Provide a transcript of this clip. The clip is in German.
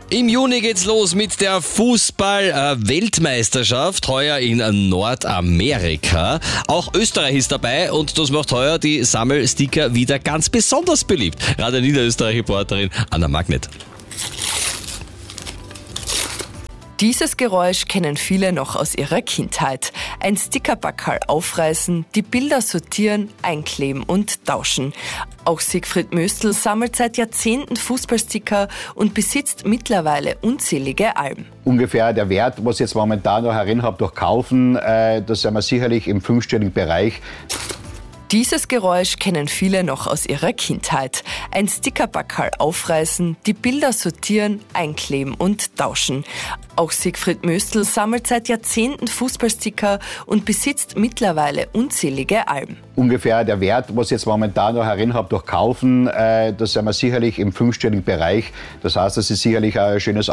Im Juni geht's los mit der Fußball-Weltmeisterschaft, heuer in Nordamerika. Auch Österreich ist dabei und das macht heuer die Sammelsticker wieder ganz besonders beliebt. Radio Niederösterreich-Reporterin Anna Magnet. Dieses Geräusch kennen viele noch aus ihrer Kindheit. Ein Stickerbackerl aufreißen, die Bilder sortieren, einkleben und tauschen. Auch Siegfried Möstl sammelt seit Jahrzehnten Fußballsticker und besitzt mittlerweile unzählige Alben. Ungefähr der Wert, was ich jetzt momentan noch herin habe, durch Kaufen, da sind wir sicherlich im 5-stelligen Bereich. Dieses Geräusch kennen viele noch aus ihrer Kindheit. Ein Stickerbackerl aufreißen, die Bilder sortieren, einkleben und tauschen. Auch Siegfried Möstl sammelt seit Jahrzehnten Fußballsticker und besitzt mittlerweile unzählige Alben. Ungefähr der Wert, was ich jetzt momentan noch herin habe, durch Kaufen, da sind wir sicherlich im 5-stelligen Bereich. Das heißt, das ist sicherlich ein schönes